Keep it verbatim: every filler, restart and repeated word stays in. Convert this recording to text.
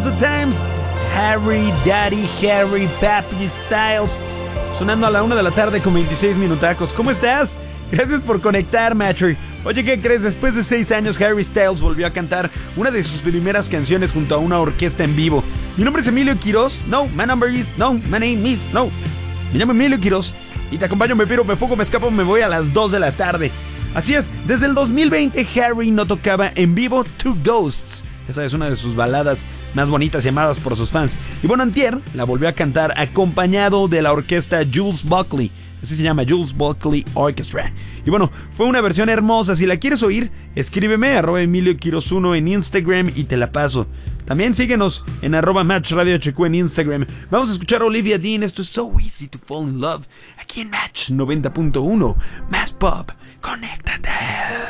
the Times. Harry, Daddy, Harry, Papi Styles. Sonando a la una de la tarde con veintiséis minutacos. ¿Cómo estás? Gracias por conectar, Matry. Oye, ¿qué crees? Después de seis años, Harry Styles volvió a cantar una de sus primeras canciones junto a una orquesta en vivo. Mi nombre es Emilio Quiroz. No, my number is... No, my name is... No. Me llamo Emilio Quiroz. Y te acompaño, me piro, me fugo, me escapo, me voy a las dos de la tarde. Así es, desde el dos mil veinte Harry no tocaba en vivo Two Ghosts. Esa es una de sus baladas más bonitas y amadas por sus fans. Y bueno, antier la volvió a cantar acompañado de la orquesta Jules Buckley. Así se llama, Jules Buckley Orchestra. Y bueno, fue una versión hermosa. Si la quieres oír, escríbeme arroba Emilio Quiroz uno en Instagram y te la paso. También síguenos en arroba Match Radio H Q en Instagram. Vamos a escuchar a Olivia Dean. Esto es So Easy to Fall in Love aquí en Match noventa punto uno. Más pop, conéctate.